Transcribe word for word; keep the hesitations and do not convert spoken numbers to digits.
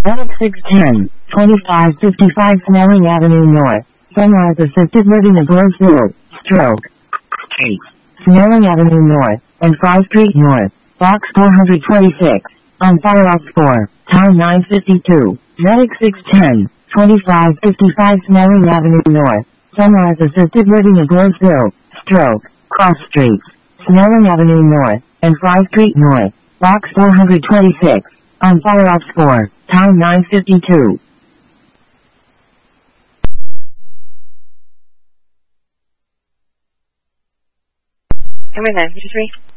Medic six ten, twenty-five fifty-five Snelling Avenue North. Sunrise Assisted Living at Roseville, Stroke Street, Snelling Avenue North, and Fry Street North, Box four twenty-six, on Fire Ops four, Town nine fifty-two. Medic six ten, twenty-five fifty-five Snelling Avenue North. Sunrise Assisted Living at Roseville, Stroke, Cross Street, Snelling Avenue North, and Fry Street North, Box four twenty-six, on Fire Ops four, Town nine fifty-two. Number nine fifty-three.